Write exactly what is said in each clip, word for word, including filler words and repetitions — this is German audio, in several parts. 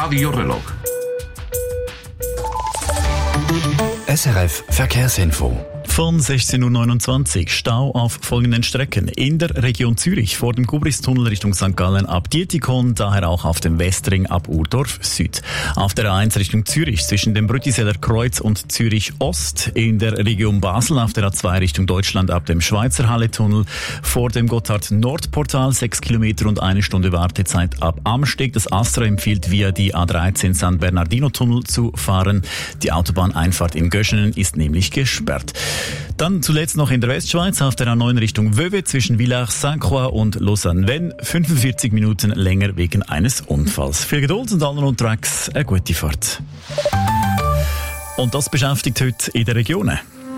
Radiorelog. S R F Verkehrsinfo. Von sechzehn Uhr neunundzwanzig Stau auf folgenden Strecken. In der Region Zürich vor dem Gubristunnel Richtung Sankt Gallen ab Dietikon, daher auch auf dem Westring ab Urdorf Süd. Auf der A eins Richtung Zürich zwischen dem Brüttiseller Kreuz und Zürich Ost. In der Region Basel auf der A zwei Richtung Deutschland ab dem Schweizer Halle-Tunnel. Vor dem Gotthard-Nordportal sechs Kilometer und eine Stunde Wartezeit ab Amsteg. Das Astra empfiehlt via die A dreizehn San Bernardino-Tunnel zu fahren. Die Autobahneinfahrt in Göschenen ist nämlich gesperrt. Dann zuletzt noch in der Westschweiz auf der A neun Richtung Vevey zwischen Villars-Saint-Croix und Lausanne-Vennes fünfundvierzig Minuten länger wegen eines Unfalls. Viel Geduld und allen unterwegs eine gute Fahrt. Und das beschäftigt heute in den Regionen.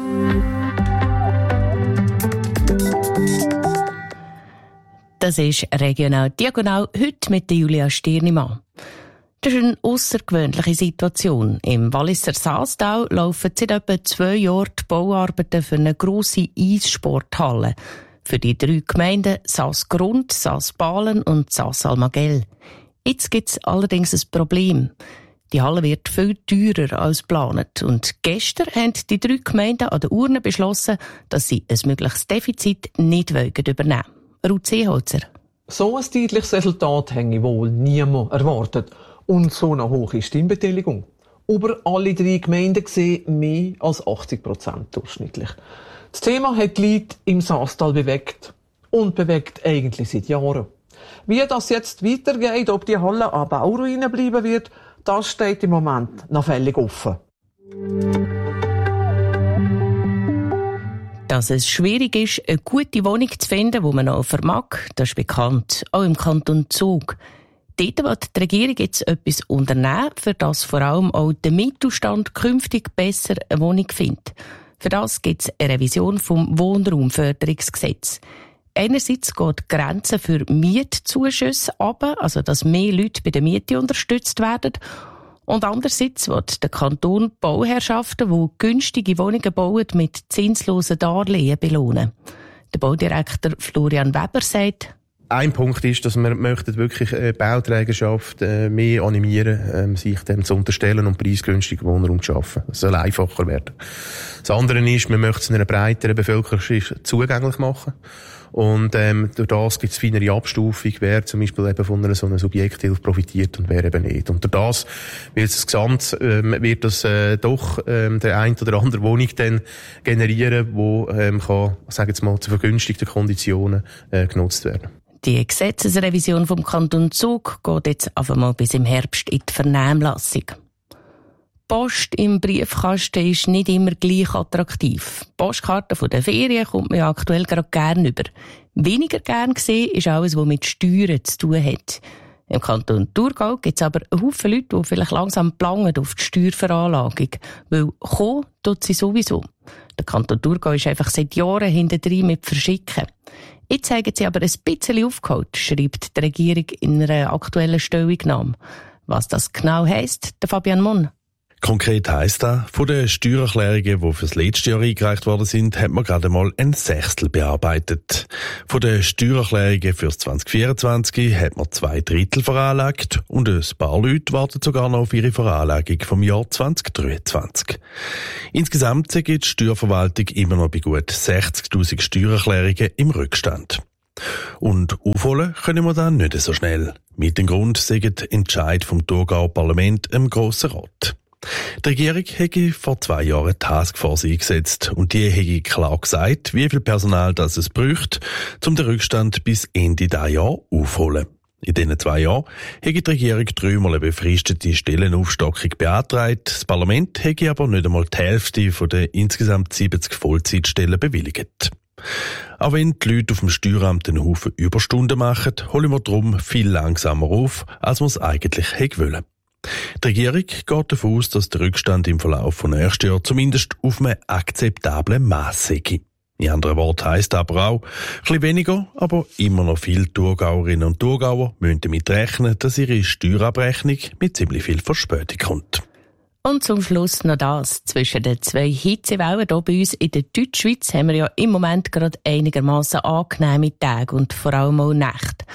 Das ist regional diagonal heute mit der Julia Stirnimann. Das ist eine aussergewöhnliche Situation. Im Walliser Saastal laufen seit etwa zwei Jahren die Bauarbeiten für eine grosse Eissporthalle. Für die drei Gemeinden Saas-Grund, Saas-Balen und Saas-Almagell. Jetzt gibt es allerdings ein Problem. Die Halle wird viel teurer als geplant. Und gestern haben die drei Gemeinden an der Urne beschlossen, dass sie ein mögliches Defizit nicht übernehmen wollen. Ruth Seeholzer. So ein deutliches Resultat hätte wohl niemand erwartet. Und so eine hohe Stimmbeteiligung. Über alle drei Gemeinden gesehen mehr als achtzig Prozent durchschnittlich. Das Thema hat die Leute im Saastal bewegt. Und bewegt eigentlich seit Jahren. Wie das jetzt weitergeht, ob die Halle an Bauruinen bleiben wird, das steht im Moment noch völlig offen. Dass es schwierig ist, eine gute Wohnung zu finden, die man noch vermag, das ist bekannt, auch im Kanton Zug. Dort will die Regierung jetzt etwas unternehmen, für das vor allem auch der Mittelstand künftig besser eine Wohnung findet. Für das gibt es eine Revision vom Wohnraumförderungsgesetz. Einerseits geht die Grenze für Mietzuschüsse runter, also dass mehr Leute bei der Miete unterstützt werden. Und andererseits wird der Kanton Bauherrschaften, die günstige Wohnungen bauen, mit zinslosen Darlehen belohnen. Der Baudirektor Florian Weber sagt: Ein Punkt ist, dass wir möchten wirklich äh, Bauträgerschaft äh, mehr animieren, ähm, sich dem zu unterstellen und preisgünstigen Wohnraum zu schaffen. Es soll einfacher werden. Das andere ist, wir möchten es einer breiteren Bevölkerung zugänglich machen. Und ähm, durch das gibt es feinere Abstufung, wer zum Beispiel eben von einer so einer Subjekthilfe profitiert und wer eben nicht. Und durch das wird das Gesamt, ähm, wird das äh, doch ähm, der ein oder andere Wohnung dann generieren, wo ähm, kann, sage jetzt mal, zu vergünstigten Konditionen äh, genutzt werden. Die Gesetzesrevision vom Kanton Zug geht jetzt einfach mal bis im Herbst in die Vernehmlassung. Post im Briefkasten ist nicht immer gleich attraktiv. Postkarten von den Ferien kommt man ja aktuell gerade gerne über. Weniger gern gesehen ist alles, was mit Steuern zu tun hat. Im Kanton Thurgau gibt es aber einen Haufen Leute, die vielleicht langsam planen auf die Steuerveranlagung. Weil kommen tut sie sowieso. Der Kanton Thurgau ist einfach seit Jahren hintendrein mit Verschicken. Jetzt haben sie aber ein bisschen aufgeholt, schreibt die Regierung in einer aktuellen Stellungnahme. Was das genau heisst, der Fabian Monn. Konkret heisst das, von den Steuererklärungen, die fürs letzte Jahr eingereicht worden sind, hat man gerade mal ein Sechstel bearbeitet. Von den Steuererklärungen fürs zwanzig vierundzwanzig hat man zwei Drittel veranlagt und ein paar Leute warten sogar noch auf ihre Veranlagung vom Jahr zwanzig dreiundzwanzig. Insgesamt gibt die Steuerverwaltung immer noch bei gut sechzigtausend Steuererklärungen im Rückstand. Und aufholen können wir dann nicht so schnell. Mit dem Grund sagt Entscheid vom Thurgauer Parlament im Grossen Rat. Die Regierung hätte vor zwei Jahren eine Taskforce eingesetzt und die hätte klar gesagt, wie viel Personal das es bräuchte, um den Rückstand bis Ende dieses Jahr aufzuholen. In diesen zwei Jahren hätte die Regierung dreimal eine befristete Stellenaufstockung beantragt. Das Parlament hätte aber nicht einmal die Hälfte von den insgesamt siebzig Vollzeitstellen bewilligt. Auch wenn die Leute auf dem Steueramt einen Haufen Überstunden machen, holen wir darum viel langsamer auf, als wir es eigentlich hätten wollen. Die Regierung geht davon aus, dass der Rückstand im Verlauf von nächstes Jahr zumindest auf einem akzeptablen Maß sei. In anderen Worten heisst aber auch, ein bisschen weniger, aber immer noch viele Thurgauerinnen und Thurgauer müssen damit rechnen, dass ihre Steuerabrechnung mit ziemlich viel Verspätung kommt. Und zum Schluss noch das. Zwischen den zwei Hitzewellen hier bei uns in der Deutschschweiz haben wir ja im Moment gerade einigermaßen angenehme Tage und vor allem auch Nächte.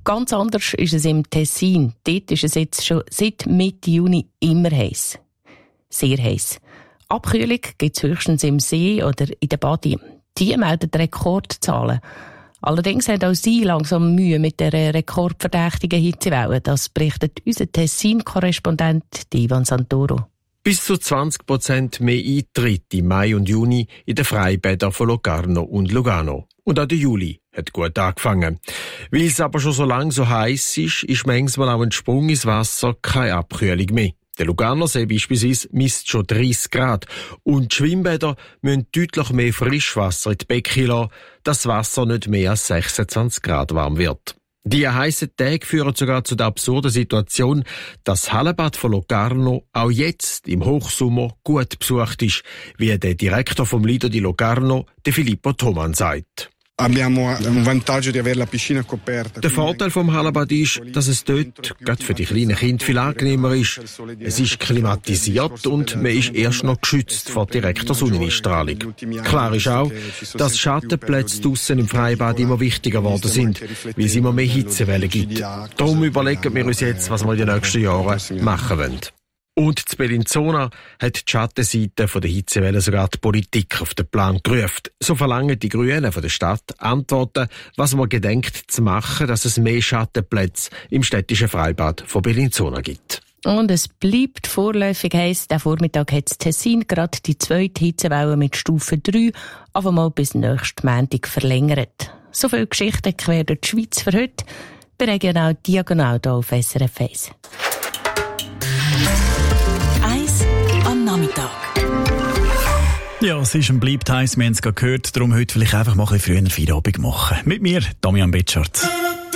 Ganz anders ist es im Tessin. Dort ist es jetzt schon seit Mitte Juni immer heiß. Sehr heiß. Abkühlung gibt es höchstens im See oder in der Badi. Die melden Rekordzahlen. Allerdings haben auch sie langsam Mühe mit der rekordverdächtigen Hitzewelle. Das berichtet unser Tessin-Korrespondent Ivan Santoro. Bis zu zwanzig Prozent mehr Eintritt im Mai und Juni in den Freibädern von Locarno und Lugano. Und auch der Juli hat gut angefangen. Weil es aber schon so lange so heiß ist, ist manchmal auch ein Sprung ins Wasser keine Abkühlung mehr. Der Lugarnersee beispielsweise misst schon dreißig Grad. Und die Schwimmbäder müssen deutlich mehr Frischwasser in die Becken lassen, dass das Wasser nicht mehr als sechsundzwanzig Grad warm wird. Die heissen Tage führen sogar zu der absurden Situation, dass das Hallenbad von Locarno auch jetzt im Hochsommer gut besucht ist, wie der Direktor vom Lido di Locarno, der Filippo Thoman, sagt. Der Vorteil vom Hallenbad ist, dass es dort, gerade für die kleinen Kinder, viel angenehmer ist. Es ist klimatisiert und man ist erst noch geschützt vor direkter Sonneneinstrahlung. Klar ist auch, dass Schattenplätze draussen im Freibad immer wichtiger geworden sind, weil es immer mehr Hitzewellen gibt. Darum überlegen wir uns jetzt, was wir in den nächsten Jahren machen wollen. Und zu Bellinzona hat die Schattenseite der Hitzewelle sogar die Politik auf den Plan gerufen. So verlangen die Grünen von der Stadt Antworten, was man gedenkt zu machen, dass es mehr Schattenplätze im städtischen Freibad von Bellinzona gibt. Und es bleibt vorläufig heiß. Der Vormittag hat das Tessin gerade die zweite Hitzewelle mit Stufe drei auf einmal bis nächsten Montag verlängert. So viele Geschichten quer durch die Schweiz für heute. Bei Regional Diagonal hier auf S R F eins. Eins am Nachmittag. Ja, es ist und bleibt heiß, wir haben es gerade gehört. Darum heute vielleicht einfach mal ein bisschen früher Feierabend machen. Mit mir, Damian Betschart.